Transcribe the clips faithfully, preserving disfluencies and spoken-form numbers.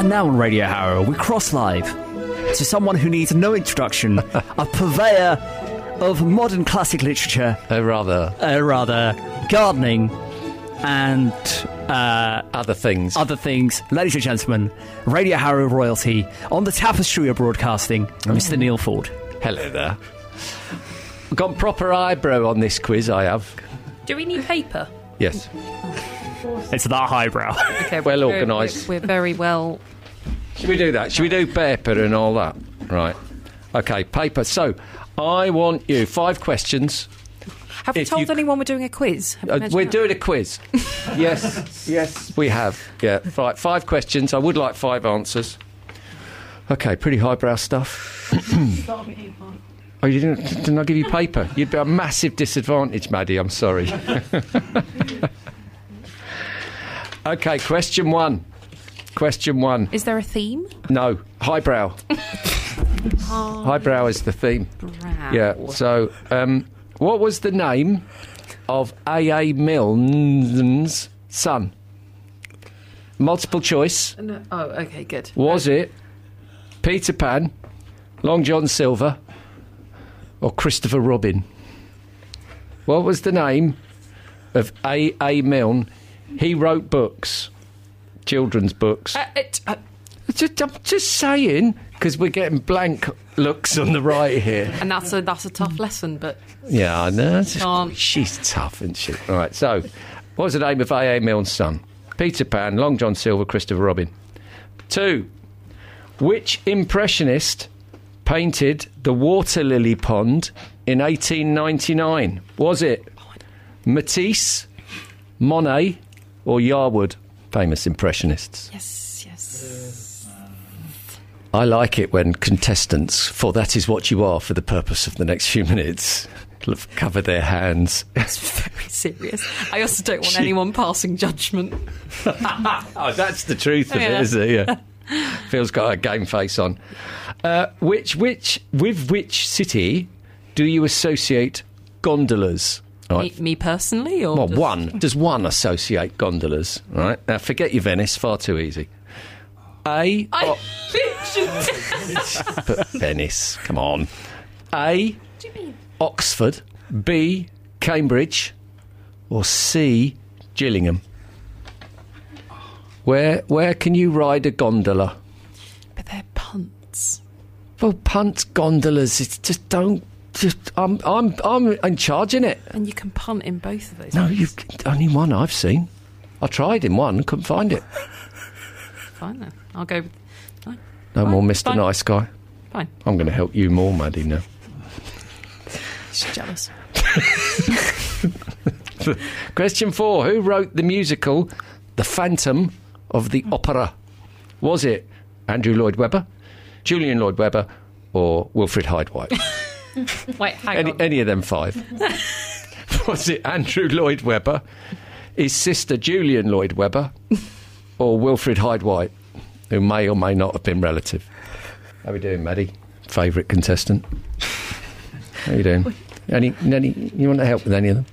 And now on Radio Harrow, we cross live to someone who needs no introduction, a purveyor of modern classic literature, Uh, rather. uh, rather gardening, and uh, Other things. other things. Ladies and gentlemen, Radio Harrow royalty on the tapestry of broadcasting, Mister Neil Ford. Hello there. I've got proper eyebrow on this quiz, I have. Do we need paper? Yes. It's that highbrow. Okay, Well we're- organised. We're, we're very well. Should we do that? Should we do paper and all that? Right. Okay, paper. So, I want you five questions. Have we If told you- anyone we're doing a quiz? Have we Uh, mentioned we're that? doing a quiz. Yes, yes, we have. Yeah, five, five questions. I would like five answers. Okay, pretty highbrow stuff. Oh, you didn't? Didn't I give you paper? You'd be a massive disadvantage, Maddie. I'm sorry. Okay, question one. Question one. Is there a theme? No, highbrow. Highbrow is the theme. Brow. Yeah. So, um, what was the name of A. A. Milne's son? Multiple choice. No. Oh, okay, good. Was it Peter Pan, Long John Silver, or Christopher Robin? What was the name of A. A. Milne? He wrote books, children's books. Uh, it, uh, Just, I'm just saying, because we're getting blank looks on the right here. and that's a that's a tough lesson, but Yeah, I know. It's- Can't. She's tough, isn't she? All right, so what was the name of A. A. Milne's son? Peter Pan, Long John Silver, Christopher Robin. Two, which impressionist painted the water lily pond in eighteen ninety-nine? Was it Matisse, Monet, or Yarwood? Famous impressionists. yes, yes. I like it when contestants, for that is what you are for the purpose of the next few minutes, cover their hands. It's very serious. I also don't want anyone passing judgment. Oh, that's the truth of Yeah. it, isn't it? Yeah. Phil's got a game face on. Uh, which, which, with which city do you associate gondolas? All Me, right. me personally, or Well, just- one. Does one associate gondolas? All right. Now, forget your Venice. Far too easy. A. I oh, literally- but Venice. Come on. A. Oxford. B. Cambridge. Or C. Gillingham. Where where can you ride a gondola? but they're punts. Well, punt gondolas. It's just don't. Just I'm I'm I'm in charge in it. And you can punt in both of those. No, ways. you've only one I've seen. I tried in one, couldn't find it. Fine then. I'll go. With, no, No Fine, more Mister fine. Nice Guy. fine. I'm going to help you more, Maddie. Now. Just jealous. Question four: who wrote the musical "The Phantom of the Opera"? Was it Andrew Lloyd Webber, Julian Lloyd Webber, or Wilfrid Hyde-White? Wait, hang Any, on. any of them five? Was it Andrew Lloyd Webber, his sister Julian Lloyd Webber, or Wilfrid Hyde-White, who may or may not have been relative? How are we doing, Maddie? Favourite contestant? How are you doing? Any, any, you want to help with any of them?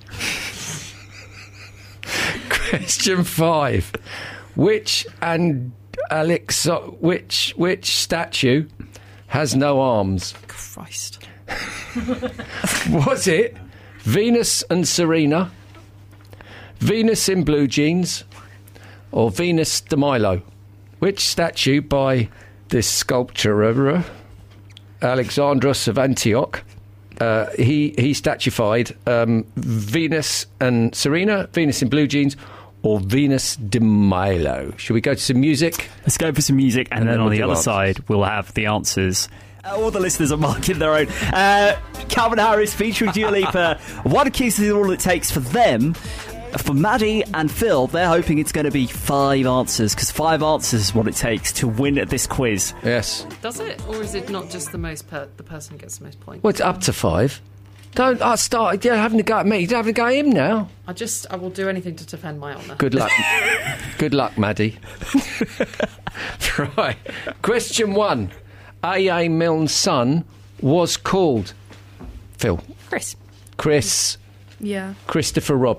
Question five: which and Alex, which which statue has no arms? Christ. Was it Venus and Serena, Venus in blue jeans, or Venus de Milo? Which statue by this sculptor, Alexandros of Antioch, uh, he, he statuified um, Venus and Serena, Venus in blue jeans, or Venus de Milo? Should we go to some music? Let's go for some music, and, And then, then on we'll the do other answers. side, we'll have the answers. Uh, all the listeners are marking their own. Uh, Calvin Harris featuring Dua Lipa. One kiss is all it takes for them. For Maddie and Phil, they're hoping it's going to be five answers, because five answers is what it takes to win at this quiz. Yes. Does it, or is it not just the most per- the person gets the most points? Well, it's up to five. Don't I start yeah, having to go at me. You're having to go at him now. I just I will do anything to defend my honour. Good luck. Good luck, Maddie. Right. Question one. A. A. Milne's son was called Phil. Chris. Chris. Yeah. Christopher Robin.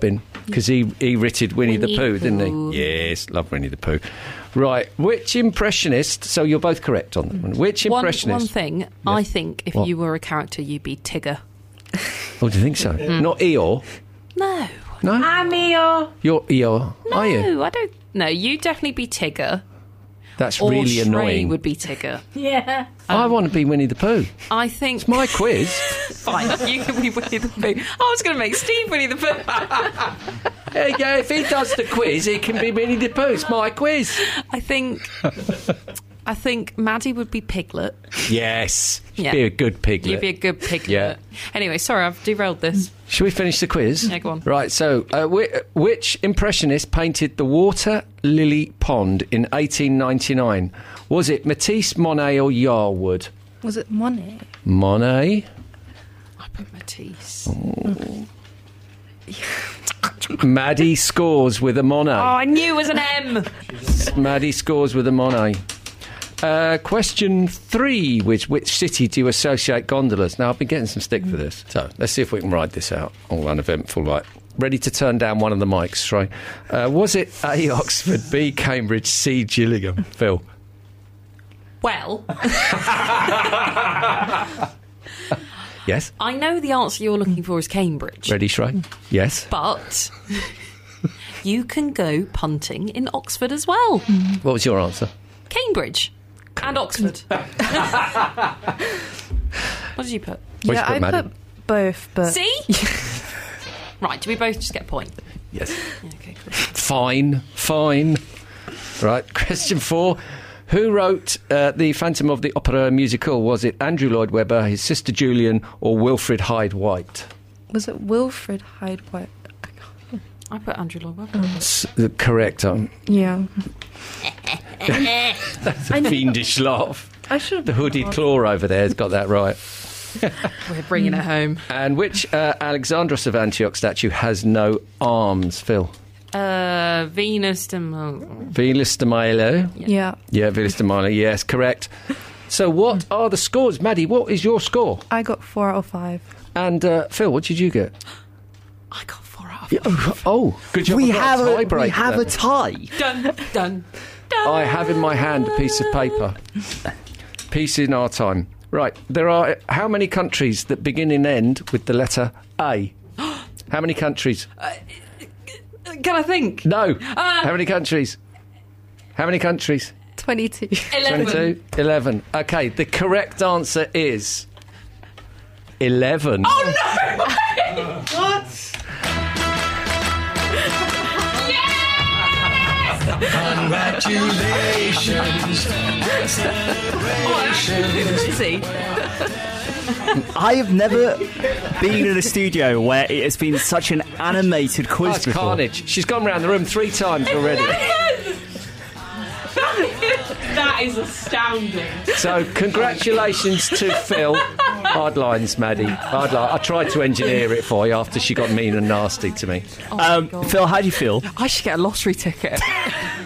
because he, he writted Winnie, Winnie the Pooh, didn't Pooh. he? Yes, love Winnie the Pooh. Right, which impressionist, so you're both correct on that one. Which One, impressionist? one thing, I think if What? you were a character, you'd be Tigger. Oh, do you think so? Not Eeyore? No. No? I'm Eeyore. You're Eeyore, No, are you? I don't. No, you'd definitely be Tigger. That's Or really Shrey annoying. would be Tigger. Yeah. I want to be Winnie the Pooh. I think. It's my quiz. Fine, you can be Winnie the Pooh. I was going to make Steve Winnie the Pooh. There you go. If he does the quiz, it can be Winnie the Pooh. It's my quiz. I think. I think Maddie would be Piglet. Yes. She'd Yeah. be a good piglet. You'd be a good Piglet. Yeah. Anyway, sorry, I've derailed this. Should we finish the quiz? Yeah, go on. Right, so uh, whi- which impressionist painted the Water Lily Pond in eighteen ninety-nine? Was it Matisse, Monet or Yarwood? Was it Monet? Monet? I put Matisse. Maddie scores with a Monet. Oh, I knew it was an M. Maddie scores with a Monet. Uh, question three, which which city do you associate gondolas? Now, I've been getting some stick for this, so let's see if we can ride this out all uneventful. Right, ready to turn down one of the mics, right? Uh, was it A, Oxford, B, Cambridge, C, Gillingham? Phil? Well, Yes? I know the answer you're looking for is Cambridge. Ready, Shrey? Yes? But you can go punting in Oxford as well. What was your answer? Cambridge and Oxford. What did you put? What'd you yeah, put, I Maddie? put both, but See? Right, do we both just get a point? Yes. Yeah, okay, cool. Fine, fine. Right, question four. Who wrote uh, the Phantom of the Opera musical? Was it Andrew Lloyd Webber, his sister Julian, or Wilfrid Hyde White? was it Wilfrid Hyde White? I put Andrew Lloyd Webber. S- the correct. Um, Yeah. that's a fiendish laugh. I should have The hooded claw over there has got that right. We're bringing it home. And which uh, Alexandros of Antioch statue has no arms, Phil? Uh, Venus de Milo. Venus de Milo. Yeah. Yeah, Venus de Milo. Yes, correct. So what are the scores? Maddie, what is your score? I got four out of five. And uh, Phil, what did you get? I got four out of Yeah, oh, oh, good job. We I've got have a, tiebreaker we have a then. tie. Done, done, done. I have in my hand a piece of paper. Piece in our time. Right, there are how many countries that begin and end with the letter A? How many countries? Can I think? No. Uh, How many countries? How many countries? Twenty-two. Eleven. twenty-two? eleven. Okay, the correct answer is eleven. Oh no! What? Congratulations. Busy. I have never been in a studio where it has been such an animated Oh, quiz it's before. carnage. She's gone round the room three times already. That is astounding. So, congratulations to Phil. Hard lines, Maddie. Hard line. I tried to engineer it for you after she got mean and nasty to me. Um, Phil, how do you feel? I should get a lottery ticket.